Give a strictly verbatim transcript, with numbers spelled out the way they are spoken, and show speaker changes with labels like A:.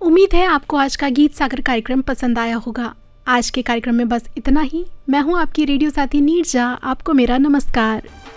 A: उम्मीद है आपको आज का गीत सागर कार्यक्रम पसंद आया होगा। आज के कार्यक्रम में बस इतना ही। मैं हूँ आपकी रेडियो साथी नीरजा। आपको मेरा नमस्कार।